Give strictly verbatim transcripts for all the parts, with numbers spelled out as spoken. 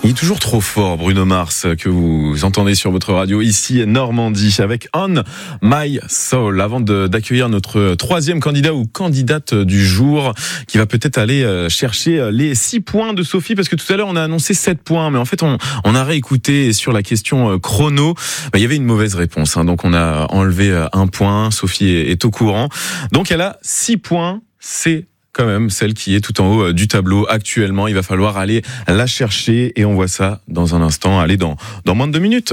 Il est toujours trop fort, Bruno Mars, que vous entendez sur votre radio ici Normandie, avec On My Soul. Avant de, d'accueillir notre troisième candidat ou candidate du jour, qui va peut-être aller chercher les six points de Sophie, parce que tout à l'heure on a annoncé sept points, mais en fait on, on a réécouté sur la question chrono, bah, il y avait une mauvaise réponse, hein, donc on a enlevé un point. Sophie est, est au courant, donc elle a six points. C'est quand même celle qui est tout en haut du tableau actuellement. Il va falloir aller la chercher et on voit ça dans un instant. Allez, dans, dans moins de deux minutes.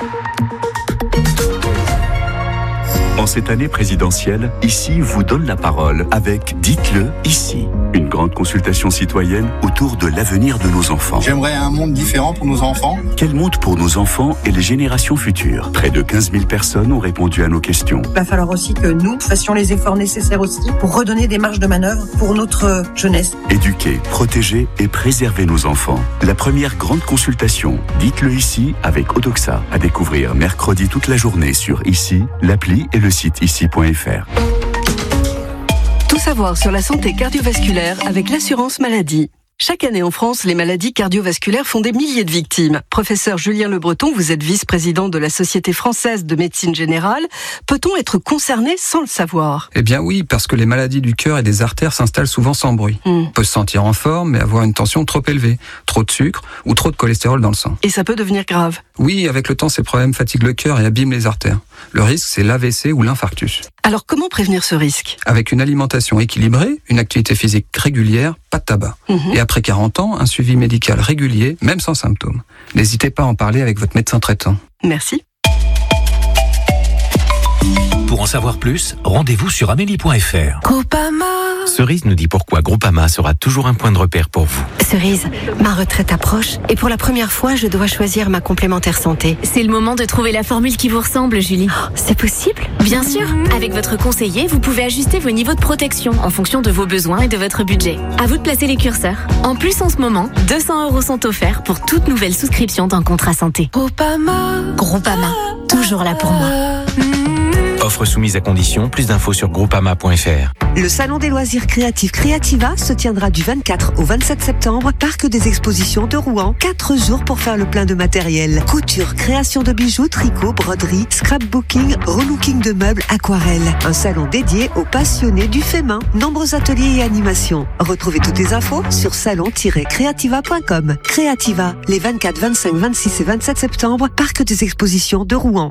En cette année présidentielle, Ici vous donne la parole avec Dites-le ici. Une grande consultation citoyenne autour de l'avenir de nos enfants. J'aimerais un monde différent pour nos enfants. Quel monde pour nos enfants et les générations futures? Près de quinze mille personnes ont répondu à nos questions. Il va falloir aussi que nous fassions les efforts nécessaires aussi pour redonner des marges de manœuvre pour notre jeunesse. Éduquer, protéger et préserver nos enfants. La première grande consultation, Dites-le ici avec Odoxa. À découvrir mercredi toute la journée sur Ici, l'appli et le site ici point f r. Tout savoir sur la santé cardiovasculaire avec l'assurance maladie. Chaque année en France, les maladies cardiovasculaires font des milliers de victimes. Professeur Julien Le Breton, vous êtes vice-président de la Société française de médecine générale. Peut-on être concerné sans le savoir? Eh bien oui, parce que les maladies du cœur et des artères s'installent souvent sans bruit. Mm. On peut se sentir en forme, mais avoir une tension trop élevée, trop de sucre ou trop de cholestérol dans le sang. Et ça peut devenir grave? Oui, avec le temps, ces problèmes fatiguent le cœur et abîment les artères. Le risque, c'est l'A V C ou l'infarctus. Alors comment prévenir ce risque? Avec une alimentation équilibrée, une activité physique régulière, pas de tabac. Mm-hmm. Et après quarante ans, un suivi médical régulier, même sans symptômes. N'hésitez pas à en parler avec votre médecin traitant. Merci. Pour en savoir plus, rendez-vous sur amélie point f r. Groupama. Cerise nous dit pourquoi Groupama sera toujours un point de repère pour vous. Cerise, ma retraite approche et pour la première fois, je dois choisir ma complémentaire santé. C'est le moment de trouver la formule qui vous ressemble, Julie. Oh, c'est possible? Bien sûr. Avec votre conseiller, vous pouvez ajuster vos niveaux de protection en fonction de vos besoins et de votre budget. À vous de placer les curseurs. En plus, en ce moment, deux cents euros sont offerts pour toute nouvelle souscription d'un contrat santé. Groupama. Groupama, toujours là pour moi. Offre soumise à condition, plus d'infos sur groupama point f r. Le salon des loisirs créatifs Creativa se tiendra du vingt-quatre au vingt-sept septembre, parc des expositions de Rouen. Quatre jours pour faire le plein de matériel. Couture, création de bijoux, tricot, broderie, scrapbooking, relooking de meubles, aquarelle. Un salon dédié aux passionnés du fait main. Nombreux ateliers et animations. Retrouvez toutes les infos sur salon tiret creativa point com. Creativa, les vingt-quatre, vingt-cinq, vingt-six et vingt-sept septembre, parc des expositions de Rouen.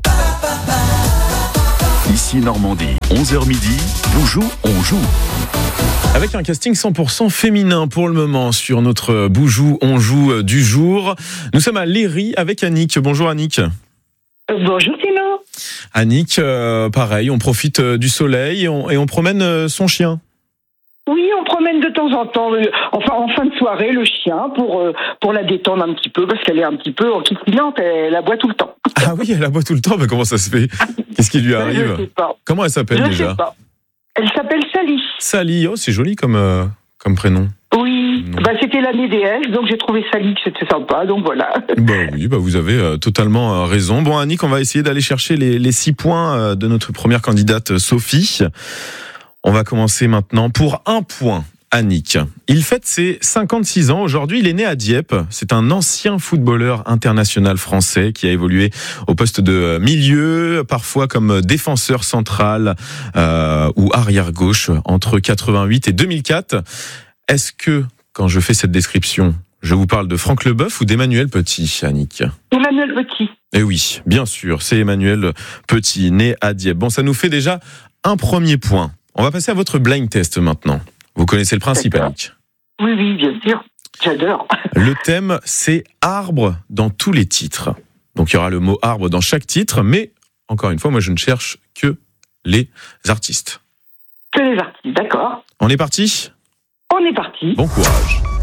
Ici Normandie, onze heures midi, on joue, on joue. Avec un casting cent pour cent féminin pour le moment sur notre Boujou, on joue du jour. Nous sommes à Léry avec Annick. Bonjour Annick. Bonjour Tino. Annick, euh, pareil, on profite du soleil et on, et on promène son chien. Oui, on promène de temps en temps, le, enfin en fin de soirée, le chien pour euh, pour la détendre un petit peu parce qu'elle est un petit peu enquiquinante, elle aboie tout le temps. Ah oui, elle aboie tout le temps, mais comment ça se fait? Qu'est-ce qui lui arrive? Je sais pas. Comment elle s'appelle Je déjà? sais pas. Elle s'appelle Sally. Sally, oh c'est joli comme euh, comme prénom. Oui, bah c'était l'année des F, donc j'ai trouvé Sally que c'était sympa, donc voilà. Bah oui, bah vous avez euh, totalement euh, raison. Bon Annick, on va essayer d'aller chercher les les six points euh, de notre première candidate Sophie. On va commencer maintenant pour un point. Annick. Il fête ses cinquante-six ans. Aujourd'hui, il est né à Dieppe. C'est un ancien footballeur international français qui a évolué au poste de milieu, parfois comme défenseur central euh, ou arrière-gauche entre quatre-vingt-huit et deux mille quatre. Est-ce que, quand je fais cette description, je vous parle de Franck Leboeuf ou d'Emmanuel Petit, Annick? Emmanuel Petit. Eh oui, bien sûr, c'est Emmanuel Petit, né à Dieppe. Bon, ça nous fait déjà un premier point. On va passer à votre blind test maintenant. Vous connaissez le principe, D'accord. Annick? Oui, oui, bien sûr. J'adore. Le thème, c'est arbre dans tous les titres. Donc, il y aura le mot arbre dans chaque titre, mais encore une fois, moi, je ne cherche que les artistes. Que les artistes, d'accord. On est parti? On est parti. Bon courage.